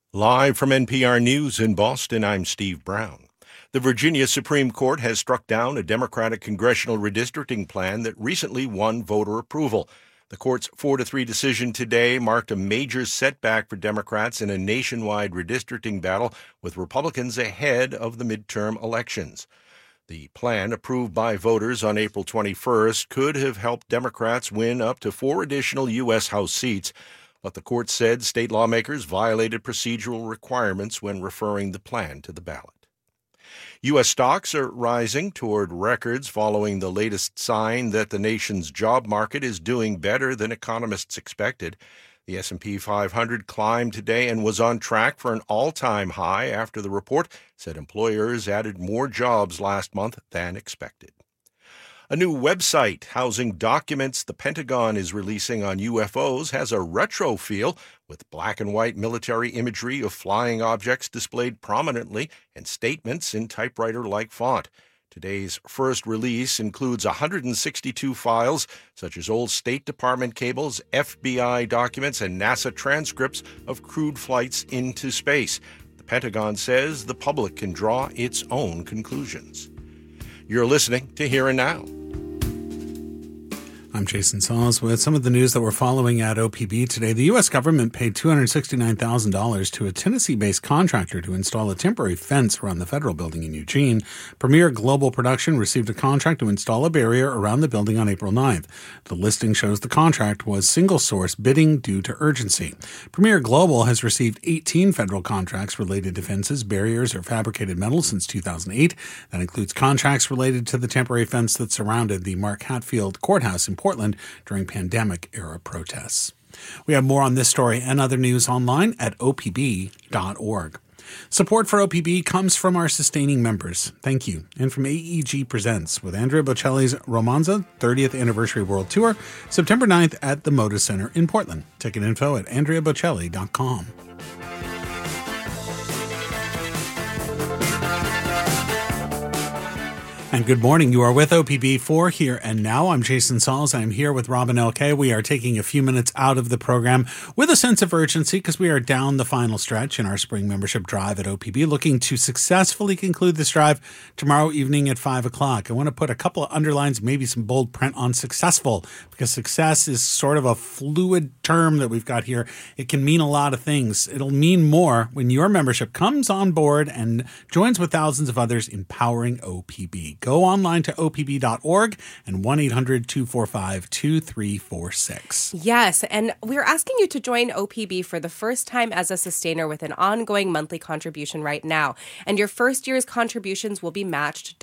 Live from NPR News in Boston, I'm Steve Brown. The Virginia Supreme Court has struck down a Democratic congressional redistricting plan that recently won voter approval. The court's 4-3 decision today marked a major setback for Democrats in a nationwide redistricting battle, with Republicans ahead of the midterm elections. The plan, approved by voters on April 21st, could have helped Democrats win up to 4 additional U.S. House seats. But the court said state lawmakers violated procedural requirements when referring the plan to the ballot. U.S. stocks are rising toward records following the latest sign that the nation's job market is doing better than economists expected. The S&P 500 climbed today and was on track for an all-time high after the report said employers added more jobs last month than expected. A new website housing documents the Pentagon is releasing on UFOs has a retro feel, with black and white military imagery of flying objects displayed prominently and statements in typewriter-like font. Today's first release includes 162 files, such as old State Department cables, FBI documents, and NASA transcripts of crewed flights into space. The Pentagon says the public can draw its own conclusions. You're listening to Here and Now. I'm Jason Saws with some of the news that we're following at OPB today. The U.S. government paid $269,000 to a Tennessee-based contractor to install a temporary fence around the federal building in Eugene. Premier Global Production received a contract to install a barrier around the building on April 9th. The listing shows the contract was single-source bidding due to urgency. Premier Global has received 18 federal contracts related to fences, barriers, or fabricated metal since 2008. That includes contracts related to the temporary fence that surrounded the Mark Hatfield Courthouse in Portland during pandemic-era protests. We have more on this story and other news online at opb.org. Support for OPB comes from our sustaining members. Thank you. And from AEG Presents with Andrea Bocelli's Romanza 30th Anniversary World Tour, September 9th at the Moda Center in Portland. Ticket info at andreabocelli.com. And good morning. You are with OPB4 Here and Now. I'm Jason Sauls. I'm here with Robin L.K. We are taking a few minutes out of the program with a sense of urgency because we are down the final stretch in our spring membership drive at OPB, looking to successfully conclude this drive tomorrow evening at 5 o'clock. I want to put a couple of underlines, maybe some bold print on successful, because success is sort of a fluid term that we've got here. It can mean a lot of things. It'll mean more when your membership comes on board and joins with thousands of others empowering OPB. Go online to opb.org and 1-800-245-2346. Yes, and we're asking you to join OPB for the first time as a sustainer with an ongoing monthly contribution right now. And your first year's contributions will be matched